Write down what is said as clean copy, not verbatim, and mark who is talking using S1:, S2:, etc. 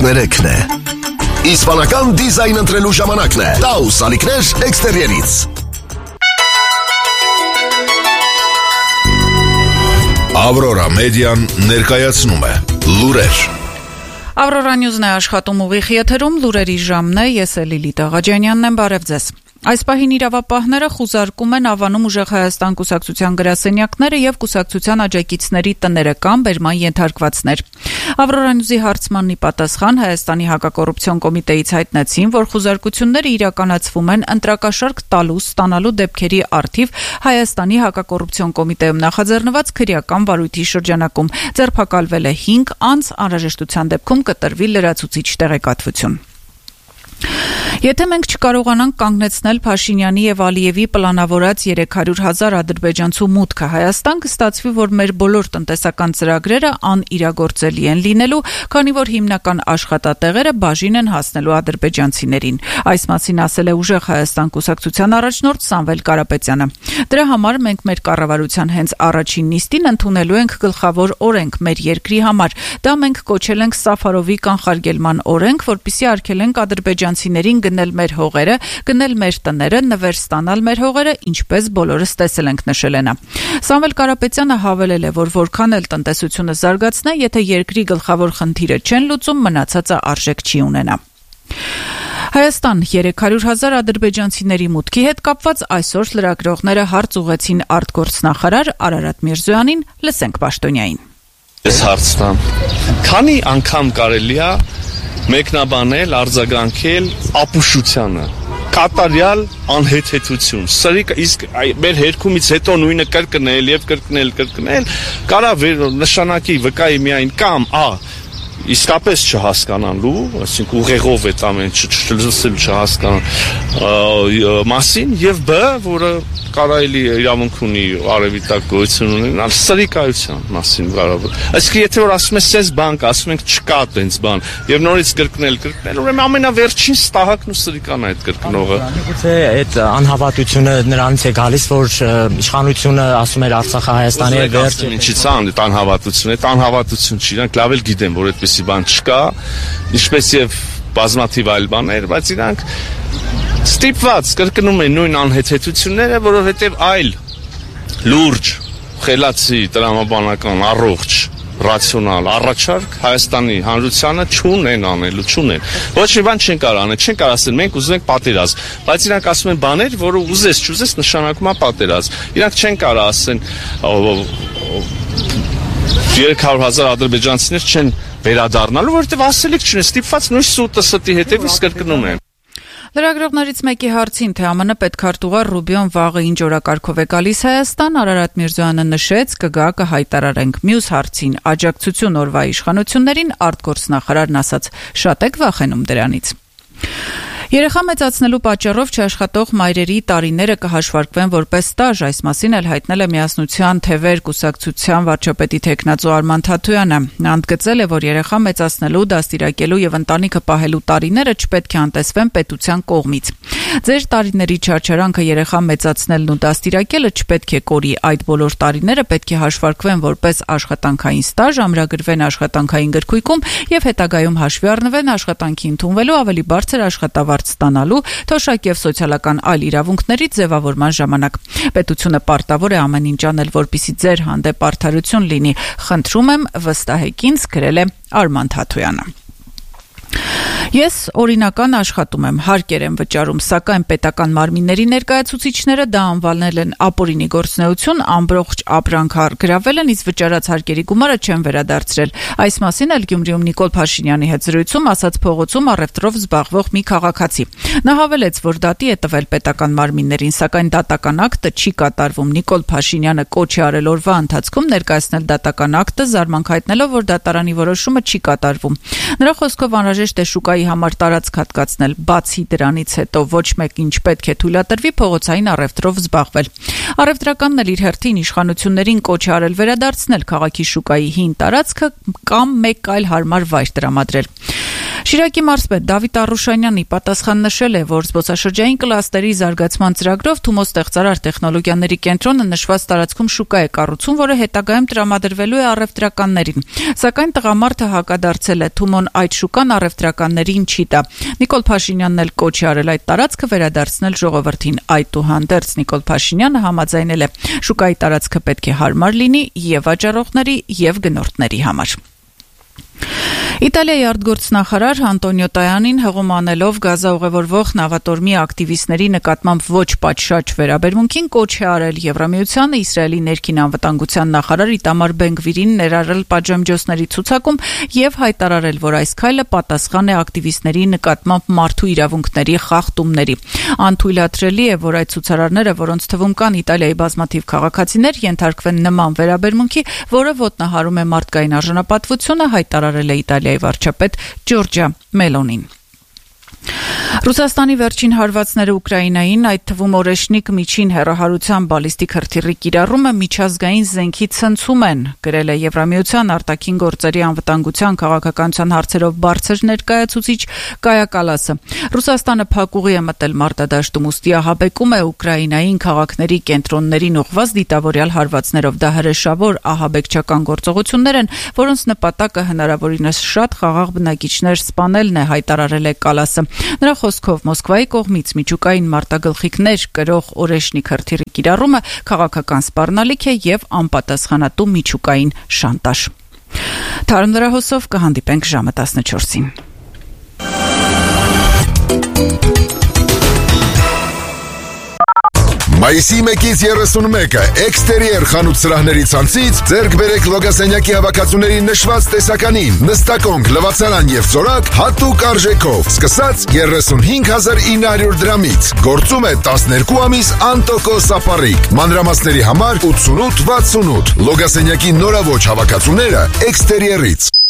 S1: Ներեքն է։ Իսպանական դիզայն ընտրելու ժամանակն է։ Taus ալիքներ էքստերիերից։ Aurora Median ներկայացնում է լուրեր։
S2: Aurora News-ն է աշխատում ուղիղ եթերում, լուրերի ժամն է, ես է Լիլիթ Աղաջանյանն եմ, բարև ձեզ։ Այս պահին իրավապահները խուզարկում են Ավանում ուժեղ Հայաստան կուսակցության գրասենյակները եւ կուսակցության աջակիցների տները կամ բերման ենթարկվածներ։ Aurora News-ի հարցմանի պատասխան Հայաստանի հակակոռուպցիոն կոմիտեից հայտնեցին, որ խուզարկությունները իրականացվում են ընտրակաշարք տալու ստանալու դեպքերի առթիվ Հայաստանի հակակոռուպցիոն կոմիտեում նախաձեռնված քրեական վարույթի շրջանակում ձերբակալվել է 5 անձ, անհրաժեշտության դեպքում կտրվի լրացուցիչ տեղեկատվություն։ Եթե մենք չկարողանանք կանգնեցնել Փաշինյանի եւ Ալիևի պլանավորած 300,000 ադրբեջանցու մուտքը Հայաստան, կստացվի, որ մեր բոլոր տնտեսական ծրագրերը անիրագործելի են լինելու, քանի որ հիմնական աշխատատեղերը բաժին են հասնելու ադրբեջանցիներին։ Այս մասին ասել է ուժեղ Հայաստան կուսակցության առաջնորդ Սամվել Կարապետյանը։ Դրա համար մենք մեր կառավարության հենց առաջին նիստին ընդունելու ենք գլխավոր օրենք մեր երկրի համար։ Դա մենք կոչել ենք Սաֆարովի կանխարգելման օրենք, որպեսզի արգելենք ադրբեջանցիներին գնել մեր հողերը, գնել մեր տները, նվեր ստանալ մեր հողերը, ինչպես բոլորս տեսել ենք, նշել է նա։ Սամվել Կարապետյանը հավելել է, որ որքան էլ տնտեսությունը զարգացնե, եթե երկրի գլխավոր խնդիրը չեն լուծում, մնացածը արժեք չի ունենա։ Հայաստան 300,000 ադրբեջանցիների մուտքի հետ կապված այսօր լրագրողները հարց ուղղեցին արտգործնախարար Արարատ Միրզոյանին, լսենք Պաշտոնյային։
S3: Ես հարցնամ, քանի անգամ կարելի է մեկնաբանել, արձագանքել ապուշությանը, կատարյալ անհեթեթություն, սրիկ իսկ մեր հերքումից հետո նույնը կրկնել եւ կրկնել, կարա նշանակի վկայի միայն կամ իսկապես չհասկանալու, այսինքն ուղեղով այդ ամեն չլսել չհասկանալ մասին եւ բ, որը կարելի իրավունք ունի արևիտակ գոյություն ունենալ սրիկայության մասին կարաբար։ Այսինքն եթե որ ասում ես ես բանկ, ասում ենք չկա այդպես բան եւ նորից կրկնել, ուրեմն ամենավերջին ստահակն ու սրիկան է այդ կրկնողը։
S4: Գուցե այդ անհավատությունը նրանից է գալիս, որ իշխանությունը ասում էր Արցախը Հայաստանի է վերջ։
S3: Ինչի՞ց է այդ անհավատությունը, այդ անհավատություն չի, իրանք լավ էլ գիտեն, որ այդպեսի բան չկա, ինչպես եւ բազմաթիվ այլ բաներ, բայց իրանք ստիպված կրկնում են նույն անհեթեթությունները, որովհետև այլ լուրջ, խելացի, տրամաբանական, առողջ, ռացիոնալ առաջարկ Հայաստանի հանրությանը չունեն անելու, չունեն։ Ոչ մի բան չեն կարող անել, չեն կարող ասել մենք ուզում ենք պատերազմ, բայց իրանք ասում են բաներ, որը ուզես չուզես նշանակում է պատերազմ։ Իրանք չեն կարող ասեն 300,000 ադրբեջանցիներ չեն վերադառնալու, որովհետև ասելիք չունեն, ստիպված նույն սուտը ստի հետևից կրկնում են։
S2: Լրագրողներից մեկի հարցին, թե ԱՄՆ պետքարտուղար Ռուբիոն վաղը ինչ օրակարգով է գալիս Հայաստան, Արարատ Միրզոյանը նշեց, կգա կհայտարարենք։ Մյուս հարցին, աջակցություն օրվա իշխանություններին, արտգործնախարարն ասաց, շատ եք վախենում դրանից։ Երեխա մեծացնելու պատճառով չաշխատող մայրերի տարիները կհաշվարկվեն որպես ստաժ, այս մասին էլ հայտնել է Միասնության թևեր կուսակցության վարչապետի թեկնածու Արման Թաթոյանը։ Նա ընդգծել է, որ երեխա մեծացնելու, դաստիարակելու եւ ընտանիքը պահելու տարիները չպետք է անտեսվեն պետության կողմից։ Ձեր տարիների չարչարանքը երեխա մեծացնելն ու դաստիարակելը չպետք է կորի, այդ բոլոր տարիները պետք է հաշվարկվեն որպես աշխատանքային ստաժ, ամրագրվեն աշխատանքային գրքույկում եւ հետագայում հաշվի առնվեն աշխատանքի ընդունվելու ավելի բարձր աշխատավարձ ստանալու, թոշակ եւ սոցիալական այլ իրավունքների ձևավորման ժամանակ։ Պետությունը պարտավոր է ամեն ինչ անել, որպեսզի ձեր հանդեպ արդարություն լինի։ Խնդրում եմ վստահեք ինձ, գրել է Արման Թաթոյանը։ Ես օրինական աշխատում եմ, հարկեր եմ վճարում, սակայն պետական մարմինների ներկայացուցիչները դա անվանել են ապօրինի գործունեություն, ամբողջ ապրանքը գրավել են, իսկ վճարած հարկերի գումարը չեն վերադարձրել։ Այս մասին էլ Գյումրիում Նիկոլ Փաշինյանի հետ զրույցում ասաց փողոցում առևտրով զբաղվող մի քաղաքացի։ Նա հավելեց, որ դատի է տվել պետական մարմիններին, սակայն դատական ակտը չի կատարվում։ Նիկոլ Փաշինյանը կոչ է արել օրվա ընթացքում ներկայացնել դատական ակտը, զարմանք հայտնելով, որ դատարանի որոշումը չի կատարվում։ Նրա խոսքով անհրաժեշտ է շուկայի համար տարածք հատկացնել, բացի դրանից հետո ոչ մեկին չպետք է թույլատրվի փողոցային առևտրով զբաղվել։ Առևտրականն էլ իր հերթին իշխանություններին կոչ է արել վերադարձնել քաղաքի շուկայի հին տարածքը կամ մեկ այլ հարմար վայր տրամադրել։ Շիրակի մարզպետ Դավիթ Արուշանյանի պատասխան նշել է, որ զբոսաշրջային կլաստերի զարգացման ծրագրով Թումո ստեղծարար տեխնոլոգիաների կենտրոնը նշված տարածքում շուկա է կառուցում, որը հետագայում տրամադրվելու է առևտրականներին։ Սակայն տղամարդը հակադարձել է, Թումոն այդ շուկան առևտրականներին չի տա։ Նիկոլ Փաշինյանն էլ կոչ է արել այդ տարածքը վերադարձնել ժողովրդին։ Այդուհանդերձ Նիկոլ Փաշինյանը համաձայնել է, շուկայի տարածքը պետք է հարմար լինի եւ վաճառողների եւ գնորդների համար։ Իտալիայի արտգործնախարար Անտոնիո Տայանին հղում անելով Գազա ուղևորվող նավատորմի ակտիվիստների նկատմամբ ոչ պատշաճ վերաբերմունքին կոչ է արել Եվրամիությանը Իսրայելի ներքին անվտանգության նախարար Իտամար Բեն-Գվիրին ներառել պատժամիջոցների ցուցակում եւ հայտարարել, որ այս քայլը պատասխան է ակտիվիստների նկատմամբ մարդու իրավունքների խախտումների։ Անթույլատրելի է, որ այդ ցուցարարները, որոնց թվում կան Իտալիայի բազմաթիվ քաղաքացիներ, ենթարկվեն նման վերաբերմունքի, որը ոտնահարում է մարդկային արժանապատվությունը, հայտարարել է Իտալիայի վարչապետ Ջորջա Մելոնին։ Ռուսաստանի վերջին հարվածները Ուկրաինային, այդ թվում օրեշնիկ միջին հեռահարության բալիստիկ հրթիռի կիրառումը միջազգային զենքի ցնցում են, գրել է Եվրամիության արտաքին գործերի անվտանգության քաղաքականության հարցերով բարձր ներկայացուցիչ Կայա Կալասը։ Ռուսաստանը փակուղի է մտել մարտադաշտում, ուստի ահաբեկում է Ուկրաինային քաղաքների կենտրոններին ուղղված դիտավորյալ հարվածներով։ Դա հրեշավոր ահաբեկչական գործողություններ են, որոնց նպատակը հնարավորինս շատ խաղաղ բնակիչներ սպանելն է, հայտարարել է Կալասը։ Նրա խոսքով Մոսկվայի կողմից միջուկային մարտագլխիկներ կրող օրեշնիկ հրթիռի կիրառումը քաղաքական սպառնալիք է եւ անպատասխանատու միջուկային շանտաժ։ Թարմ լրահոսով կհանդիպենք ժամը 14-ին։
S1: Մայիսի 1-ից 31-ը էքստերիեր խանութ սրահների ցանցից ձեռք բերեք լոգասենյակի հավաքածուների նշված տեսականին, նստակոնք, լվացարան եւ ծորակ հատուկ արժեքով, սկսած 35,900 դրամից։ Գործում է 12 ամիս անտոկոս ապառիկ։ Մանրամասների համար 8868։ Լոգասենյակի նորաոճ հավաքածուները էքստերիերից։